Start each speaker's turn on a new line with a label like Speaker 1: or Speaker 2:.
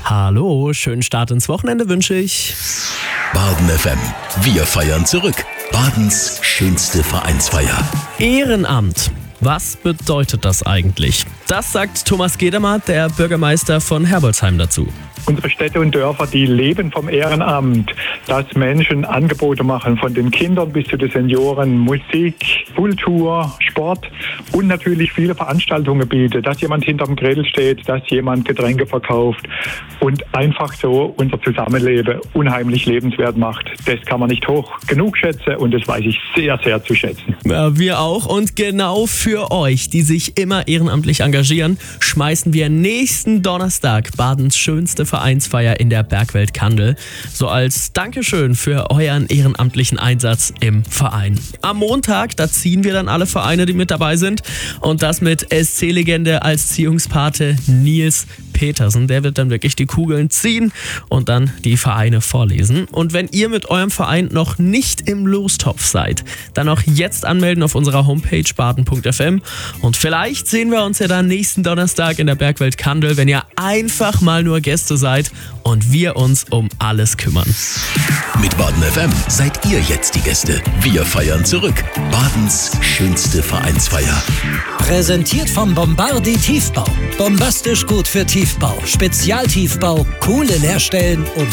Speaker 1: Hallo, schönen Start ins Wochenende wünsche ich.
Speaker 2: Baden FM. Wir feiern zurück. Badens schönste Vereinsfeier.
Speaker 1: Ehrenamt. Was bedeutet das eigentlich? Das sagt Thomas Gedermatt, der Bürgermeister von Herbolzheim, dazu.
Speaker 3: Unsere Städte und Dörfer, die leben vom Ehrenamt, dass Menschen Angebote machen, von den Kindern bis zu den Senioren, Musik, Kultur, Sport und natürlich viele Veranstaltungen bietet, dass jemand hinterm Grill steht, dass jemand Getränke verkauft und einfach so unser Zusammenleben unheimlich lebenswert macht. Das kann man nicht hoch genug schätzen und das weiß ich sehr, sehr zu schätzen.
Speaker 1: Ja, wir auch, und genau für euch, die sich immer ehrenamtlich engagieren, schmeißen wir nächsten Donnerstag Badens schönste Vereinsfeier in der Bergwelt Kandel. So als Dankeschön für euren ehrenamtlichen Einsatz im Verein. Am Montag, da ziehen wir dann alle Vereine, die mit dabei sind. Und das mit SC-Legende als Ziehungspate Nils Petersen. Der wird dann wirklich die Kugeln ziehen und dann die Vereine vorlesen. Und wenn ihr mit eurem Verein noch nicht im Lostopf seid, dann auch jetzt anmelden auf unserer Homepage baden.fm. Und vielleicht sehen wir uns ja dann nächsten Donnerstag in der Bergwelt Kandel, wenn ihr einfach mal nur Gäste seid und wir uns um alles kümmern.
Speaker 2: Mit Baden FM seid ihr jetzt die Gäste. Wir feiern zurück. Badens schönste Vereinsfeier.
Speaker 4: Präsentiert vom Bombardi Tiefbau. Bombastisch gut für Tiefbau, Spezialtiefbau, coole Leerstellen und